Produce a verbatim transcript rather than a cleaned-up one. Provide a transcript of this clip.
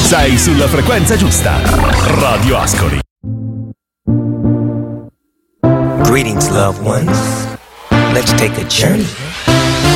Sei sulla frequenza giusta. Radio Ascoli. Greetings, loved ones. Let's take a journey